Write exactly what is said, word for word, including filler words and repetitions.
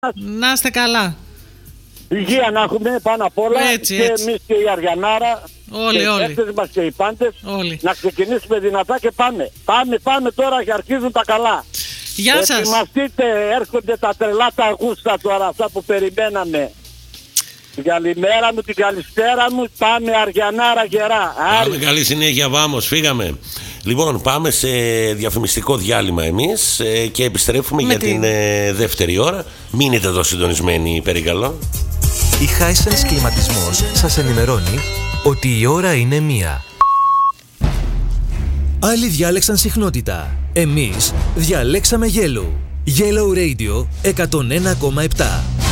Να είστε καλά. Υγεία να έχουμε πάνω απ' όλα. Έτσι, και έτσι. εμείς και η Αριανάρα. Όλοι, και όλοι. οι παίκτες μας και οι πάντες. Όλοι. Να ξεκινήσουμε δυνατά και πάμε. Πάμε, πάμε τώρα και αρχίζουν τα καλά. Γεια σας. Ετοιμαστείτε, έρχονται τα τρελά τα γούστα τώρα, αυτά που περιμέναμε. Την καλημέρα μου, την καλησπέρα μου, πάμε Αριανάρα γερά. Πάμε, καλή συνέχεια, βάμος, φύγαμε. Λοιπόν, πάμε σε διαφημιστικό διάλειμμα εμείς ε, και επιστρέφουμε Με για την... την ε, δεύτερη ώρα. Μείνετε εδώ συντονισμένοι, παρακαλώ. Η Hisense Κλιματισμός σας ενημερώνει ότι η ώρα είναι μία. Άλλοι διάλεξαν συχνότητα. Εμείς διαλέξαμε Yellow. Yellow Radio εκατόν ένα κόμμα επτά.